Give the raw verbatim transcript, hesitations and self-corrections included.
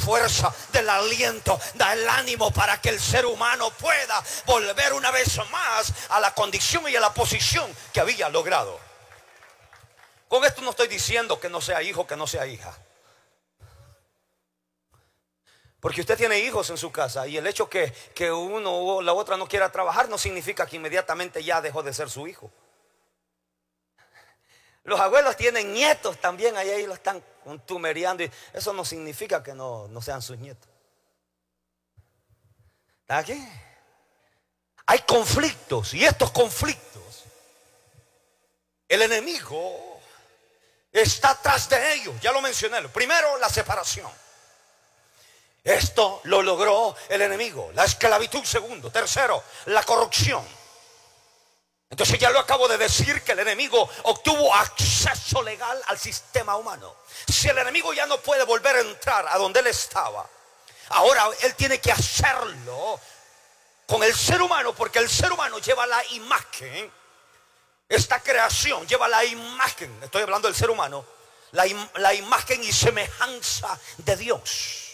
fuerza, del aliento, da el ánimo para que el ser humano pueda volver una vez más a la condición y a la posición que había logrado. Con esto no estoy diciendo que no sea hijo, que no sea hija. Porque usted tiene hijos en su casa y el hecho que, que uno o la otra no quiera trabajar no significa que inmediatamente ya dejó de ser su hijo. Los abuelos tienen nietos también, ahí, ahí lo están contumereando y eso no significa que no, no sean sus nietos. ¿Está aquí? Hay conflictos y estos conflictos, el enemigo está atrás de ellos. Ya lo mencioné. Primero, la separación. Esto lo logró el enemigo. La esclavitud, segundo. Tercero, la corrupción. Entonces ya lo acabo de decir, que el enemigo obtuvo acceso legal al sistema humano. Si el enemigo ya no puede volver a entrar a donde él estaba, ahora él tiene que hacerlo con el ser humano, porque el ser humano lleva la imagen. Esta creación lleva la imagen, estoy hablando del ser humano, la, im- la imagen y semejanza de Dios.